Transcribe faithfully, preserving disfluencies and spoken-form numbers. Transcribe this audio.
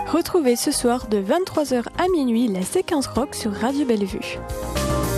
Retrouvez ce soir de vingt-trois heures à minuit la séquence rock sur Radio Bellevue.